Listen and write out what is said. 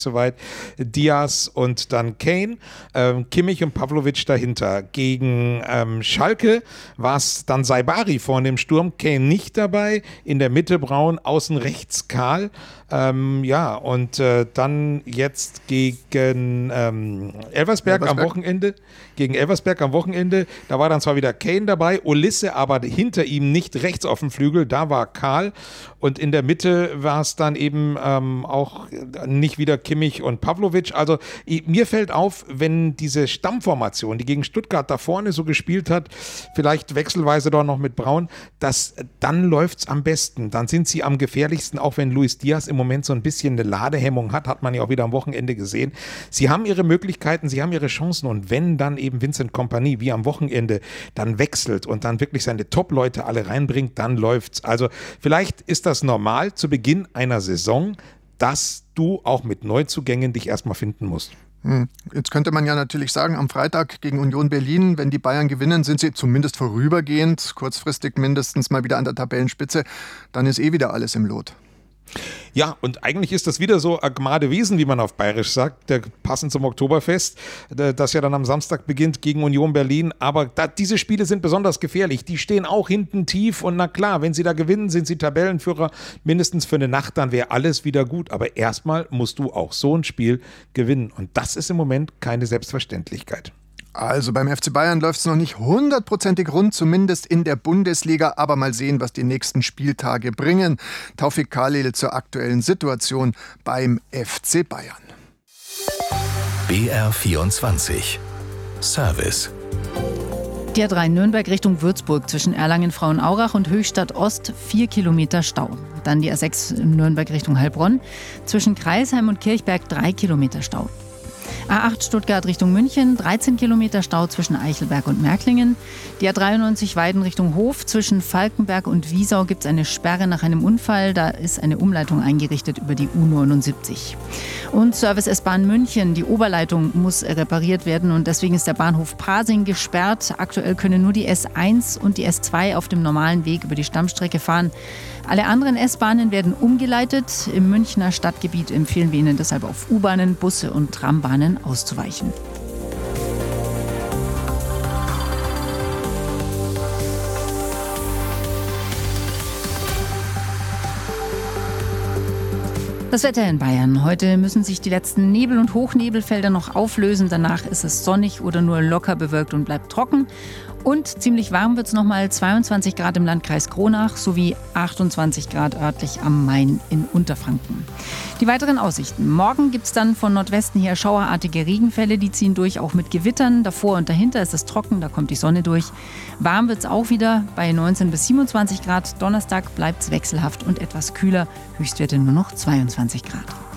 soweit. Diaz und dann Kane, Kimmich und Pavlovic dahinter. Gegen Schalke war es dann Saibari vorne im Sturm, Kane nicht dabei, in der Mitte Braun, außen rechts Karl. Und dann jetzt gegen Elversberg am Wochenende. Gegen Elversberg am Wochenende, da war dann zwar wieder Kane dabei, Olisse aber hinter ihm nicht rechts auf dem Flügel, da war Karl. Und in der Mitte war es dann eben auch nicht wieder Kimmich und Pavlovic. Also mir fällt auf, wenn diese Stammformation, die gegen Stuttgart da vorne so gespielt hat, vielleicht wechselweise doch noch mit Braun, dann läuft es am besten. Dann sind sie am gefährlichsten, auch wenn Luis Diaz im Moment so ein bisschen eine Ladehemmung hat man ja auch wieder am Wochenende gesehen. Sie haben ihre Möglichkeiten, sie haben ihre Chancen und wenn dann eben Vincent Kompany wie am Wochenende dann wechselt und dann wirklich seine Top-Leute alle reinbringt, dann läuft's. Also vielleicht ist das normal zu Beginn einer Saison, dass du auch mit Neuzugängen dich erstmal finden musst. Jetzt könnte man ja natürlich sagen, am Freitag gegen Union Berlin, wenn die Bayern gewinnen, sind sie zumindest vorübergehend, kurzfristig mindestens mal wieder an der Tabellenspitze, dann ist wieder alles im Lot. Ja, und eigentlich ist das wieder so Agmade Wiesen, wie man auf Bayerisch sagt, passend zum Oktoberfest, das ja dann am Samstag beginnt gegen Union Berlin. Aber diese Spiele sind besonders gefährlich. Die stehen auch hinten tief und na klar, wenn sie da gewinnen, sind sie Tabellenführer mindestens für eine Nacht, dann wäre alles wieder gut. Aber erstmal musst du auch so ein Spiel gewinnen und das ist im Moment keine Selbstverständlichkeit. Also beim FC Bayern läuft es noch nicht 100%ig rund, zumindest in der Bundesliga. Aber mal sehen, was die nächsten Spieltage bringen. Taufik Khalil zur aktuellen Situation beim FC Bayern. BR24 Service. Die A3 Nürnberg Richtung Würzburg zwischen Erlangen-Frauenaurach und Höchstadt Ost 4 Kilometer Stau. Dann die A6 Nürnberg Richtung Heilbronn zwischen Kreisheim und Kirchberg 3 Kilometer Stau. A8 Stuttgart Richtung München, 13 Kilometer Stau zwischen Eichelberg und Märklingen. Die A93 Weiden Richtung Hof, zwischen Falkenberg und Wiesau gibt es eine Sperre nach einem Unfall. Da ist eine Umleitung eingerichtet über die U79. Und Service S-Bahn München, die Oberleitung muss repariert werden und deswegen ist der Bahnhof Pasing gesperrt. Aktuell können nur die S1 und die S2 auf dem normalen Weg über die Stammstrecke fahren. Alle anderen S-Bahnen werden umgeleitet. Im Münchner Stadtgebiet empfehlen wir Ihnen deshalb auf U-Bahnen, Busse und Trambahnen auszuweichen. Das Wetter in Bayern. Heute müssen sich die letzten Nebel- und Hochnebelfelder noch auflösen. Danach ist es sonnig oder nur locker bewölkt und bleibt trocken. Und ziemlich warm wird es nochmal, 22 Grad im Landkreis Kronach sowie 28 Grad örtlich am Main in Unterfranken. Die weiteren Aussichten. Morgen gibt es dann von Nordwesten her schauerartige Regenfälle, die ziehen durch, auch mit Gewittern. Davor und dahinter ist es trocken, da kommt die Sonne durch. Warm wird es auch wieder bei 19 bis 27 Grad. Donnerstag bleibt es wechselhaft und etwas kühler, Höchstwerte nur noch 22 Grad.